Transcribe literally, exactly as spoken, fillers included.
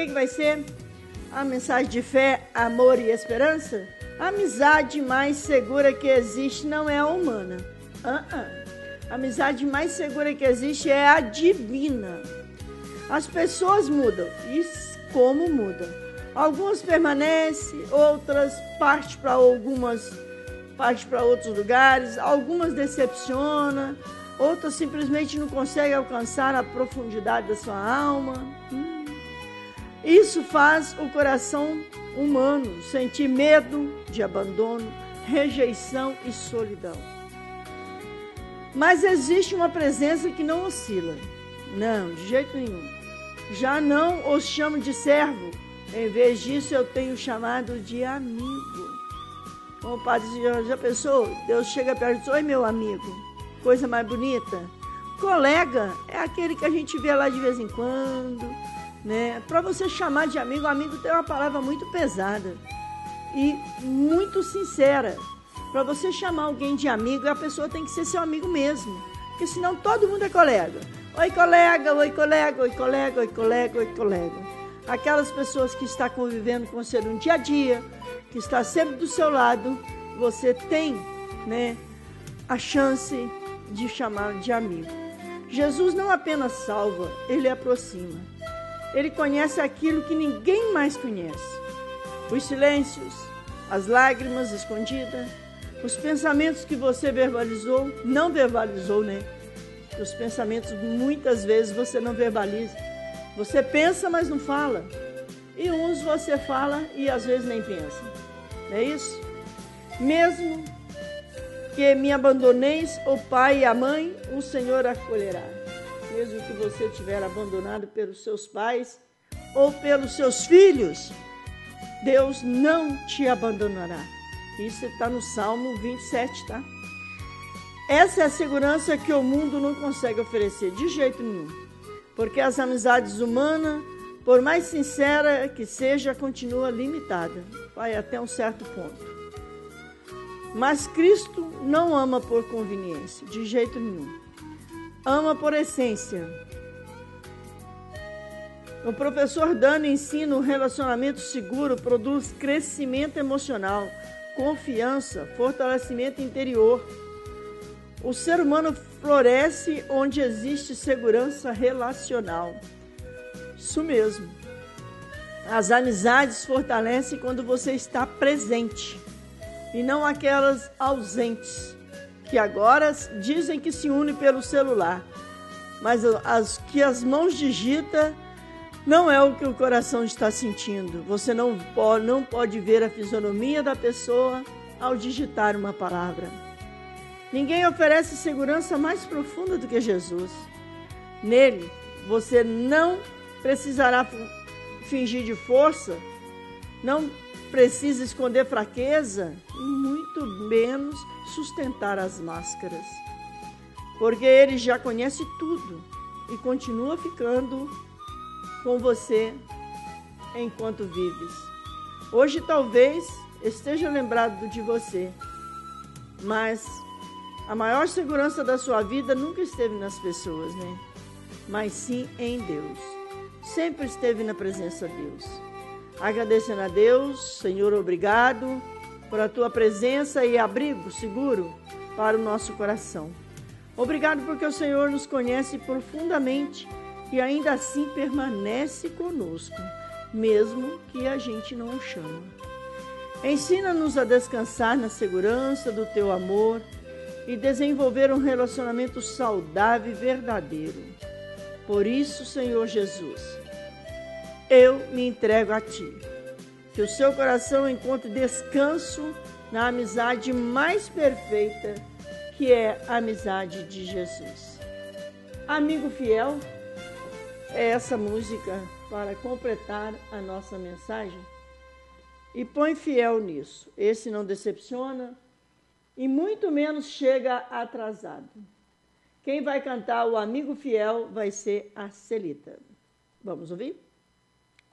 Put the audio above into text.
que, que vai ser? A mensagem de fé, amor e esperança? A amizade mais segura que existe não é a humana. Uh-uh. A amizade mais segura que existe é a divina. As pessoas mudam. E como mudam? Algumas permanecem, outras partem para algumas, partem para outros lugares, algumas decepcionam, outras simplesmente não conseguem alcançar a profundidade da sua alma. Hum. Isso faz o coração humano sentir medo de abandono, rejeição e solidão. Mas existe uma presença que não oscila. Não, de jeito nenhum. Já não os chamo de servo. Em vez disso, eu tenho chamado de amigo. Como o padre já pensou? Deus chega perto e diz, oi, meu amigo. Coisa mais bonita. Colega é aquele que a gente vê lá de vez em quando, né? Para você chamar de amigo, amigo tem uma palavra muito pesada e muito sincera. Para você chamar alguém de amigo, a pessoa tem que ser seu amigo mesmo. Porque senão todo mundo é colega. Oi, colega, oi, colega, oi, colega, oi, colega, oi, colega. Aquelas pessoas que estão convivendo com você no dia a dia, que está sempre do seu lado, você tem, né, a chance de chamar de amigo. Jesus não apenas salva, ele aproxima. Ele conhece aquilo que ninguém mais conhece. Os silêncios, as lágrimas escondidas, os pensamentos que você verbalizou, não verbalizou, né? Os pensamentos muitas vezes você não verbaliza. Você pensa, mas não fala. E uns você fala e às vezes nem pensa. Não é isso? Mesmo que me abandoneis, o pai e a mãe, o Senhor acolherá. Mesmo que você tiver abandonado pelos seus pais ou pelos seus filhos, Deus não te abandonará. Isso está no Salmo vinte e sete, tá? Essa é a segurança que o mundo não consegue oferecer, de jeito nenhum. Porque as amizades humanas, por mais sincera que seja, continua limitada. Vai até um certo ponto. Mas Cristo não ama por conveniência, de jeito nenhum. Ama por essência. O professor Dani ensina: o relacionamento seguro produz crescimento emocional, confiança, fortalecimento interior. O ser humano floresce onde existe segurança relacional. Isso mesmo. As amizades fortalecem quando você está presente e não aquelas ausentes, que agora dizem que se unem pelo celular, mas as que as mãos digitam não é o que o coração está sentindo. Você não pode, não pode ver a fisionomia da pessoa ao digitar uma palavra. Ninguém oferece segurança mais profunda do que Jesus. Nele, você não precisará fingir de força, não precisa esconder fraqueza e muito menos sustentar as máscaras. Porque ele já conhece tudo e continua ficando com você enquanto vives. Hoje talvez esteja lembrado de você, mas a maior segurança da sua vida nunca esteve nas pessoas, né? Mas sim em Deus. Sempre esteve na presença de Deus. Agradecendo a Deus, Senhor, obrigado por a tua presença e abrigo seguro para o nosso coração. Obrigado porque o Senhor nos conhece profundamente e ainda assim permanece conosco, mesmo que a gente não o chama. Ensina-nos a descansar na segurança do teu amor e desenvolver um relacionamento saudável e verdadeiro. Por isso, Senhor Jesus, eu me entrego a Ti. Que o seu coração encontre descanso na amizade mais perfeita, que é a amizade de Jesus. Amigo fiel, é essa música para completar a nossa mensagem. E põe fiel nisso. Esse não decepciona e muito menos chega atrasado. Quem vai cantar o Amigo Fiel vai ser a Celita. Vamos ouvir?